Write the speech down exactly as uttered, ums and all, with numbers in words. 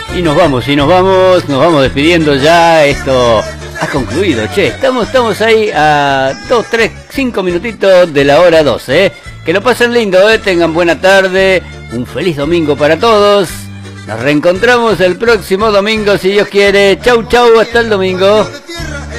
Y nos vamos, y nos vamos, nos vamos despidiendo ya. Esto ha concluido, che. Estamos, estamos ahí a dos, tres, cinco minutitos de la hora doce, ¿eh? Que lo pasen lindo, ¿eh? Tengan buena tarde, un feliz domingo para todos. Nos reencontramos el próximo domingo, si Dios quiere. Chau, chau, hasta el domingo.